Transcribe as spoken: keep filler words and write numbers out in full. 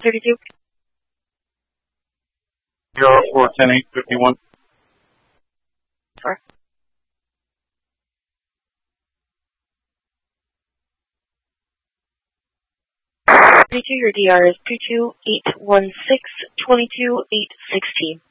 thirty-two. Zero four ten eight fifty one. Four. thirty-two, your D R is two two eight one six two two eight sixteen.